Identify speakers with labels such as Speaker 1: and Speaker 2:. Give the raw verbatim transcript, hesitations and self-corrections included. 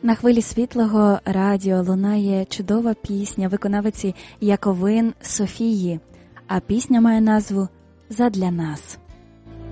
Speaker 1: На хвилі Світлого радіо лунає чудова пісня виконавиці Яковин Софії, а пісня має назву «Задля нас».